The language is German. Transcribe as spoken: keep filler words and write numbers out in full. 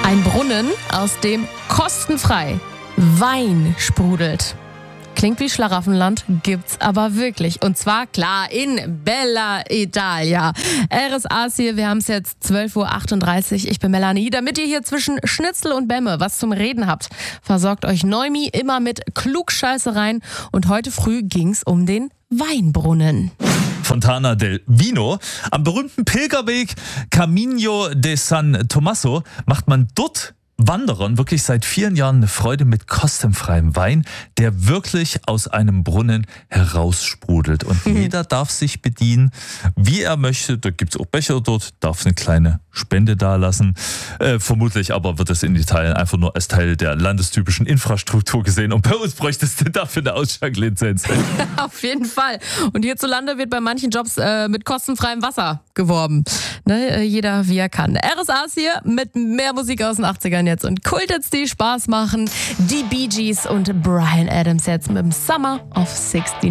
Ein Brunnen, aus dem kostenfrei Wein sprudelt. Klingt wie Schlaraffenland, gibt's aber wirklich. Und zwar, klar, in Bella Italia. R S A ist hier, wir haben es jetzt zwölf Uhr achtunddreißig. Ich bin Melanie. Damit ihr hier zwischen Schnitzel und Bämme was zum Reden habt, versorgt euch Neumi immer mit Klugscheißereien. Und heute früh ging's um den Weinbrunnen. Fontana del Vino. Am berühmten Pilgerweg Camino de San Tommaso macht man dort Wanderern wirklich seit vielen Jahren eine Freude mit kostenfreiem Wein, der wirklich aus einem Brunnen heraussprudelt. Und mhm. jeder darf sich bedienen, wie er möchte. Da gibt es auch Becher dort, darf eine kleine Spende dalassen. Äh, vermutlich aber wird es in Italien einfach nur als Teil der landestypischen Infrastruktur gesehen. Und bei uns bräuchtest du dafür eine Ausschank-Lizenz. Auf jeden Fall. Und hierzulande wird bei manchen Jobs äh, mit kostenfreiem Wasser geworben. Ne, jeder wie er kann. R S A ist hier mit mehr Musik aus den achtzigern jetzt und Kulthits, die Spaß machen. Die Bee Gees und Bryan Adams jetzt mit dem Summer of sixty-nine.